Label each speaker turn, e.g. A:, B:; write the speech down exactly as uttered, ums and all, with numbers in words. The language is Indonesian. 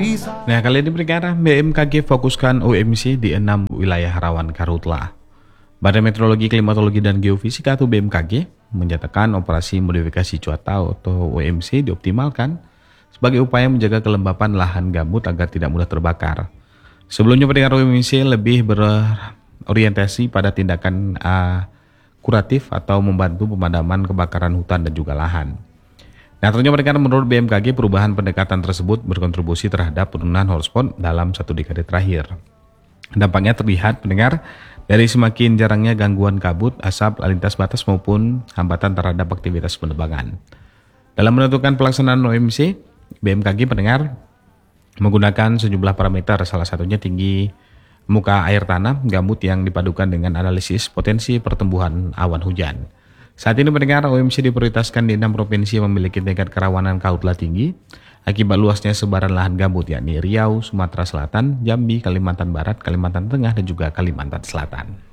A: Nah, kali ini pendengar, B M K G fokuskan O M C di enam wilayah rawan karhutla. Badan Meteorologi, Klimatologi, dan Geofisika atau B M K G menyatakan operasi modifikasi cuaca atau O M C dioptimalkan sebagai upaya menjaga kelembapan lahan gambut agar tidak mudah terbakar. Sebelumnya pendengar, O M C lebih berorientasi pada tindakan uh, kuratif atau membantu pemadaman kebakaran hutan dan juga lahan. Nah, tentunya pendengar, menurut B M K G perubahan pendekatan tersebut berkontribusi terhadap penurunan hotspot dalam satu dekade terakhir. Dampaknya terlihat pendengar dari semakin jarangnya gangguan kabut, asap, lintas batas maupun hambatan terhadap aktivitas penerbangan. Dalam menentukan pelaksanaan O M C, B M K G pendengar menggunakan sejumlah parameter, salah satunya tinggi muka air tanah gambut yang dipadukan dengan analisis potensi pertumbuhan awan hujan. Saat ini pendengar, O M C diprioritaskan di enam provinsi yang memiliki tingkat kerawanan karhutla tinggi akibat luasnya sebaran lahan gambut, yakni Riau, Sumatera Selatan, Jambi, Kalimantan Barat, Kalimantan Tengah, dan juga Kalimantan Selatan.